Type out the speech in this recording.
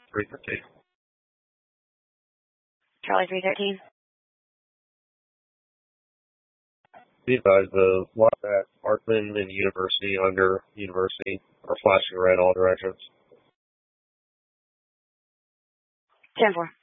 313. Charlie 313. Be advised, the lights at Parkman and University under University are flashing red all directions. 10-4.